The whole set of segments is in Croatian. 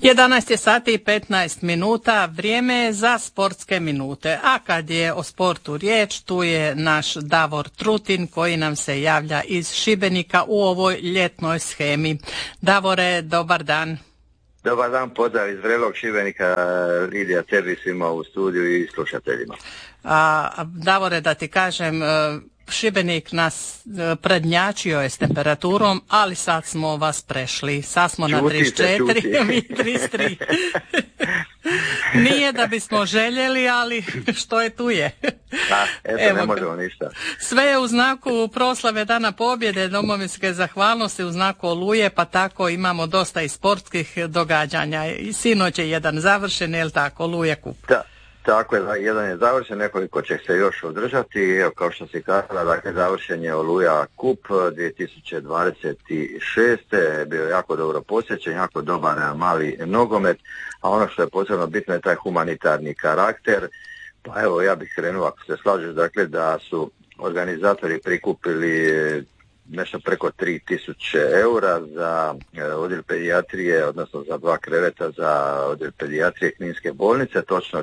11 je sati i 15 minuta, vrijeme je za sportske minute, a kad je o sportu riječ, tu je naš Davor Trutin koji nam se javlja iz Šibenika u ovoj ljetnoj shemi. Davore, dobar dan. Dobar dan, pozdrav iz vrelog Šibenika, Lidija, tebi svima u studiju i slušateljima. Davore, da ti kažem, Šibenik nas prednjačio je s temperaturom, ali sad smo vas prešli. Sad smo na 34, mi 33. Nije da bismo željeli, ali što je tu je. Evo, ne možemo ništa. Sve je u znaku proslave Dana pobjede, domovinske zahvalnosti, u znaku Oluje, pa tako imamo dosta i sportskih događanja. I sinoć je jedan završen, je li tako, Oluje kup? Da. Tako je, jedan je završen, nekoliko će se još održati. Evo, kao što si kazala, dakle, završen je Oluja Kup 2026. Bio je jako dobro posjećen, jako dobar mali nogomet, a ono što je posebno bitno je taj humanitarni karakter. Pa evo, ja bih krenuo, ako se slažeš, dakle, da su organizatori prikupili nešto preko 3000 eura za odjel pedijatrije, odnosno za 2 kreveta za odjel pedijatrije Kninske bolnice, točno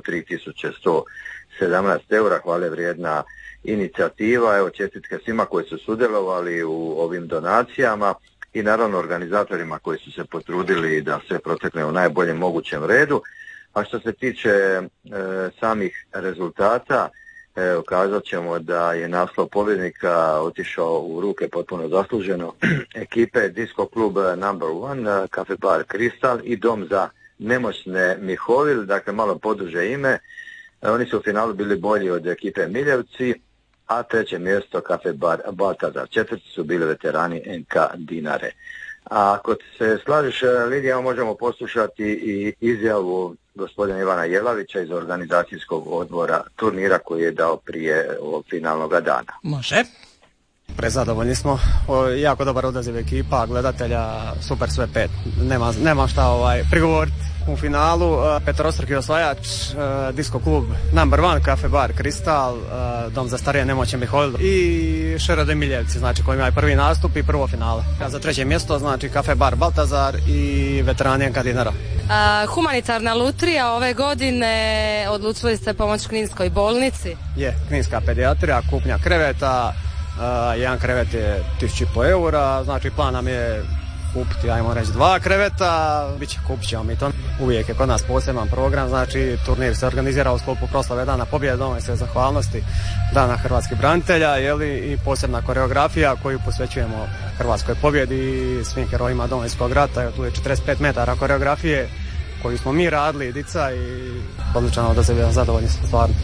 3117 eura, hvale vrijedna inicijativa. Evo, čestitke svima koji su sudjelovali u ovim donacijama i naravno organizatorima koji su se potrudili da sve protekne u najboljem mogućem redu. A što se tiče samih rezultata, kazat ćemo da je naslov pobjednika otišao u ruke potpuno zasluženo ekipe Disco klub Number One, Cafe Bar Kristal i Dom za nemoćne Mihovil, dakle malo poduže ime. Oni su u finalu bili bolji od ekipe Miljevci, a treće mjesto Cafe Bar Baltazar. Četvrti su bili veterani NK Dinare. A ako se slažeš, Lidija, možemo poslušati i izjavu gospodina Ivana Jelavića iz organizacijskog odbora turnira koji je dao prije ovog finalnog dana. Može. Prezadovoljni smo, jako dobar odaziv ekipa, gledatelja, super sve 5. Nema šta prigovoriti. U finalu peterostruki osvajač, Disco klub Number One, Cafe Bar Kristal, Dom za starije nemoćne Mihovil i Šerode Miljevci, znači koji imaju prvi nastup i prvo finale. Za treće mjesto znači Cafe Bar Baltazar i veterani NK Dinara. Humanitarna lutrija ove godine, odlučili ste pomoći Kninskoj bolnici? Je, Kninska pedijatrija, kupnja kreveta, jedan krevet je 1500 eura, znači plan nam je kupiti, ajmo reći, 2 kreveta, kupit ćemo mi to. Uvijek je kod nas poseban program, znači turnir se organizira u sklopu proslave Dana pobjede, domovinske zahvalnosti, Dana hrvatskih branitelja, i posebna koreografija koju posvećujemo hrvatskoj pobjedi i svim herojima Domovinskog rata. Tu je 45 metara koreografije koju smo mi radili, dica, i odličan da se zadovoljni stvarno.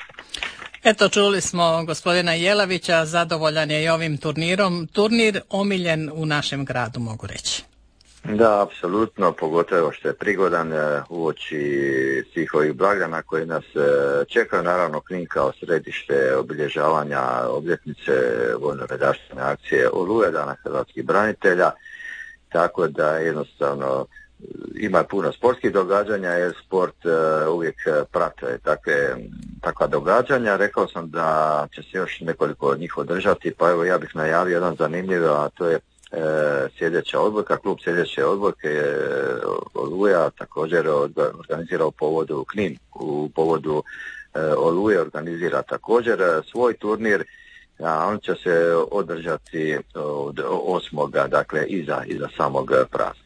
Eto, čuli smo gospodina Jelavića, zadovoljan je i ovim turnirom. Turnir omiljen u našem gradu, mogu reći. Da, apsolutno, pogotovo što je prigodan uoči svih ovih blagdana koji nas čekaju. Naravno, Knin kao središte obilježavanja obljetnice vojno-redarstvene akcije Oluja, Dana hrvatskih branitelja, tako da jednostavno ima puno sportskih događanja jer sport uvijek prate takva događanja. Rekao sam da će se još nekoliko od njih održati, pa evo ja bih najavio jedan zanimljiv, a to je sljedeća odbojka, klub sljedeće odbojke je Oluja također organizirao povodu Knin, u povodu Oluje organizira također svoj turnir, a on će se održati od 8. dakle iza samog praznika.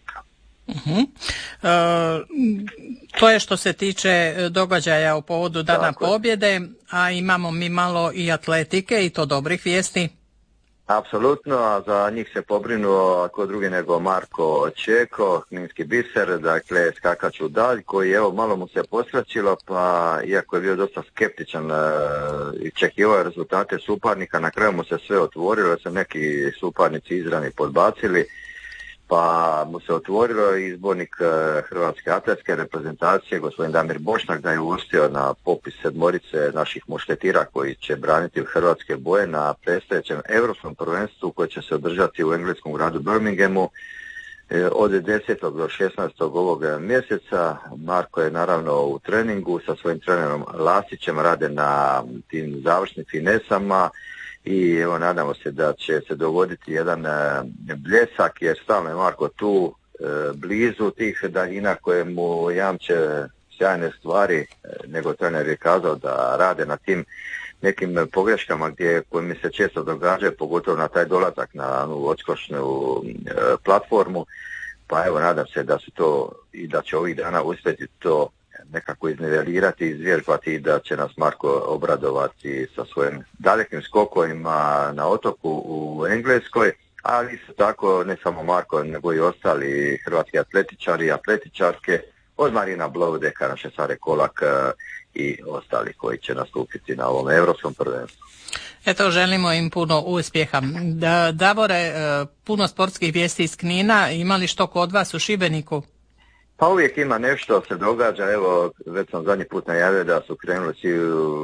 To je što se tiče događaja u povodu Dana pobjede, a imamo mi malo i atletike i to dobrih vijesti. Apsolutno, a za njih se pobrinuo ako drugi nego Marko Čeko, kninski biser, dakle skakač u dalj, koji evo malo mu se poskraćilo, pa iako je bio dosta skeptičan i čekivao rezultate suparnika, na kraju mu se sve otvorilo, jer su neki suparnici izravni podbacili, pa mu se otvorilo i izbornik Hrvatske atletske reprezentacije, gospodin Damir Bošnjak, da je uvrstio na popis 7 naših mušketira koji će braniti hrvatske boje na predstojećem europskom prvenstvu koje će se održati u engleskom gradu Birminghamu od 10. do 16. ovog mjeseca. Marko je naravno u treningu sa svojim trenerom Lasićem, rade na tim završnim finesama i evo nadamo se da će se dogoditi jedan bljesak jer stalno je Marko tu, blizu tih daljina koje mu jamče sjajne stvari, nego trener je kazao da rade na tim nekim pogreškama koje mi se često događaju, pogotovo na taj dolazak na onu odskočnu platformu, pa evo nadam se da su to i da će ovih dana uspjeti to nekako iznivelirati, izvježbati i da će nas Marko obradovati sa svojim dalekim skokovima na otoku u Engleskoj, ali isto tako ne samo Marko, nego i ostali hrvatski atletičari i atletičarke, od Marina Bloudeka, naše Sare Kolak i ostali koji će nastupiti na ovom europskom prvenstvu. Eto, želimo im puno uspjeha. Davore, puno sportskih vijesti iz Knina, imali što kod vas u Šibeniku? Pa uvijek ima nešto se događa, evo već sam zadnji put najavio da su krenuli svi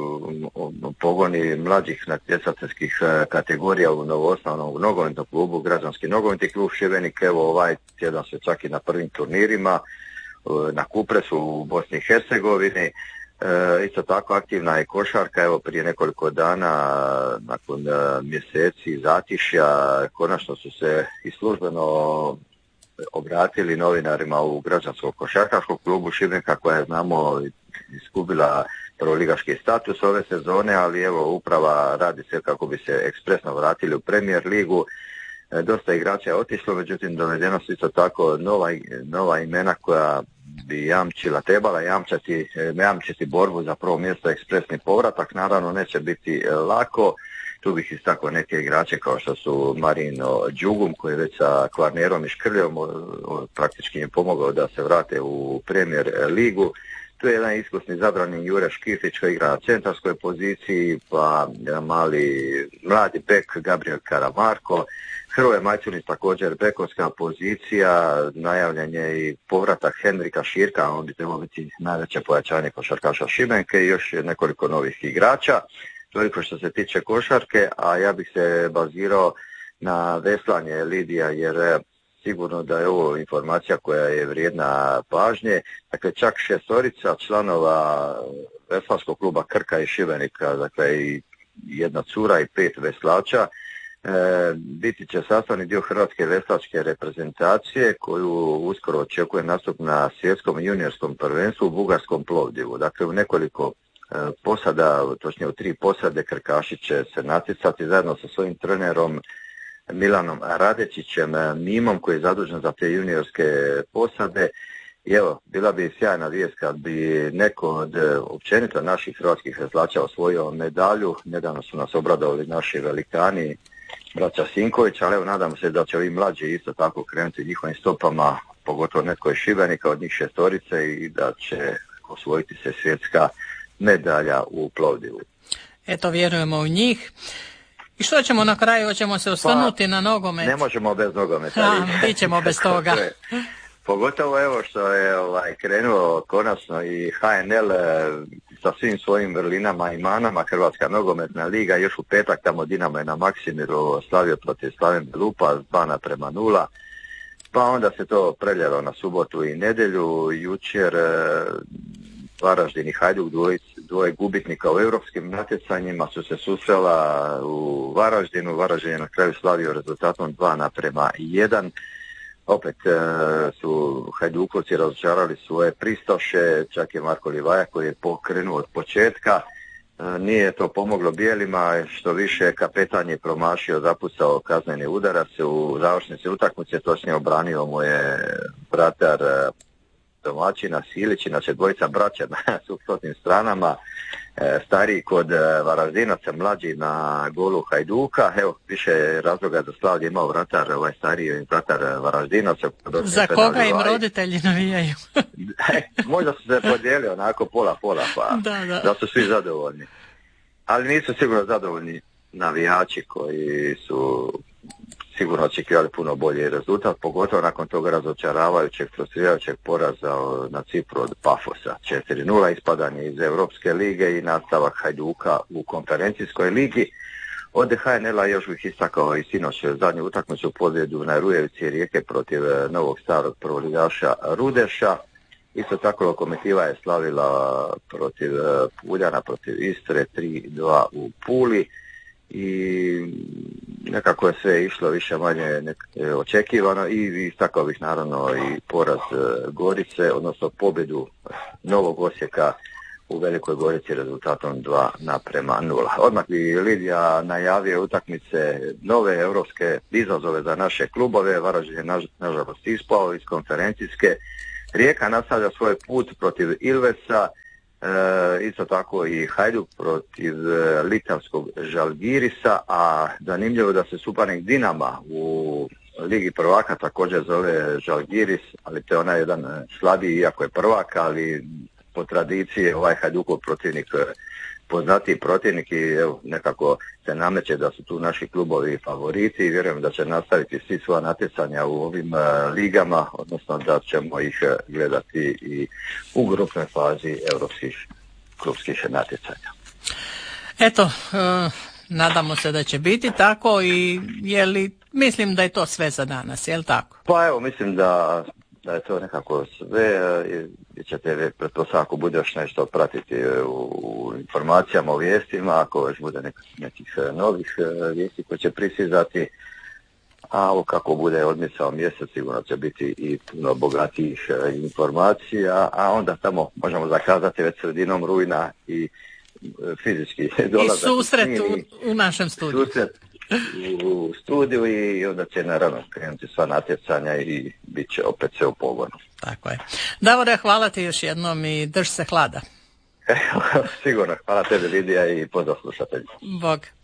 pogoni mlađih natjecateljskih kategorija u novoosnovanom nogometnom klubu, građanski nogometni klub Šibenik, evo ovaj tjedan se čak i na prvim turnirima, na Kupresu u Bosni i Hercegovini. Isto tako aktivna je košarka, evo prije nekoliko dana nakon mjeseci zatišja konačno su se i službeno obratili novinarima u građanskom košarkaškom klubu Šibenika koja je znamo izgubila prvoligaški status ove sezone, ali evo uprava radi se kako bi se ekspresno vratili u Premier ligu. Dosta igrača je otišlo, međutim dovedeno su isto tako nova imena koja bi trebala jamčiti borbu za prvo mjesto, ekspresni povratak. Naravno neće biti lako. Tu bih istakao neke igrače kao što su Marino Đugum koji je već sa Kvarnerom i Škrljom praktički im pomogao da se vrate u Premier ligu. Tu je jedan iskusni zabrani Jure Škifić koji igra na centarskoj poziciji, pa jedan mladi bek Gabriel Karamarko. Hrvoje Majcunić također bekovska pozicija, najavljen je i povratak Henrika Širka, on bi trebao biti najveće pojačanje košarkaša Šibenke i još nekoliko novih igrača. Toliko što se tiče košarke, a ja bih se bazirao na veslanje Lidija jer sigurno da je ovo informacija koja je vrijedna pažnje. Dakle, čak 6 članova veslarskog kluba Krka i Šibenika, dakle i jedna cura i 5 veslača, biti će sastavni dio hrvatske veslačke reprezentacije koju uskoro očekuje nastup na svjetskom juniorskom prvenstvu u bugarskom Plovdivu. Dakle, u nekoliko posada, točnije u 3 posade, krkaši će se natjecati zajedno sa svojim trenerom Milanom Radečićem, Mimom koji je zadužen za te juniorske posade. I evo, bila bi sjajna vijest kad bi neko od općenito naših hrvatskih veslača osvojio medalju. Nedavno su nas obradovali naši velikani, braća Sinković, ali evo nadamo se da će ovi mlađi isto tako krenuti njihovim stopama, pogotovo netko iz Šibenika od njih 6 i da će osvojiti se svjetska medalja u Plovdivu. Eto, vjerujemo u njih. I što ćemo na kraju? Hoćemo se osvrnuti na nogomet? Ne možemo bez nogometa. Mi ćemo bez toga. Pogotovo evo što je krenuo konačno i HNL sa svim svojim vrlinama i manama, Hrvatska nogometna liga, još u petak tamo Dinamo je na Maksimiru slavio protiv Slaven Belupa 2:0, pa onda se to preljelo na subotu i nedjelju. Jučer Varaždin i Hajduk, dvoje gubitnika u europskim natjecanjima, su se susrela u Varaždinu. Varaždin je na kraju slavio rezultatom 2:1. Opet su Hajdukovci razočarali svoje pristoše, čak je Marko Livaja koji je pokrenuo od početka. Nije to pomoglo bijelima, što više kapetan je promašio, zapucao kazneni udarac u završnici utakmice, točnije obranio mu je bratar domaćina Silić, inače dvojica braća na suprotnim stranama, stariji kod Varaždinaca, mlađi na golu Hajduka. Evo, više razloga za slavlje imao vratar, stariji vratar Varaždinaca. Za koga im roditelji navijaju? Možda su se podijelili onako pola, pa da su svi zadovoljni. Ali nisu sigurno zadovoljni navijači koji su sigurno očekivali puno bolji rezultat, pogotovo nakon toga razočaravajućeg, frustrirajućeg poraza na Cipru od Pafosa 4:0, ispadanje iz Europske lige i nastavak Hajduka u konferencijskoj ligi. Od HNL-a još bih istakao i sinoć zadnju utakmicu pobjedu na Rujevici Rijeke protiv novog starog prvoligaša Rudeša. Isto tako Lokomotiva je slavila protiv Puljana, protiv Istre 3:2 u Puli. i nekako je sve išlo više manje očekivano i istakao bih naravno i poraz Gorice, odnosno pobjedu Novog Osijeka u Velikoj Gorici rezultatom 2:0. Odmah bi Lidija najavio utakmice, nove europske izazove za naše klubove. Varaždin je nažalost ispao iz konferencijske. Rijeka nastavlja svoj put protiv Ilvesa, isto tako i Hajduk protiv litavskog Žalgirisa, a zanimljivo da se suparnik Dinama u Ligi prvaka također zove Žalgiris, ali to je onaj jedan slabiji, iako je prvak, ali po tradiciji ovaj Hajdukov protivnik poznatiji protivnik i evo, nekako se nameće da su tu naši klubovi favoriti i vjerujem da će nastaviti svi svoja natjecanja u ovim ligama, odnosno da ćemo ih gledati i u grupnoj fazi europskih klubskih natjecanja. Eto, nadamo se da će biti tako i mislim da je to sve za danas, je li tako? Pa evo, mislim da je to nekako sve. Vi ćete, pretpostavljam, ako bude još nešto pratiti u informacijama, o vijestima, ako još bude nekih novih vijesti koje će prisizati, a ovo kako bude odmicao mjesec, sigurno će biti i puno bogatijih informacija, a onda tamo možemo zakazati već sredinom rujna i fizički dolazak. I susret u našem studiju. Susret u studiju i onda će naravno krenuti sva natjecanja i bit će opet sve u pogonu. Tako je. Davore, hvala ti još jednom i drž se hlada. Sigurno, hvala tebi Lidija i pozdrav slušatelji. Bog.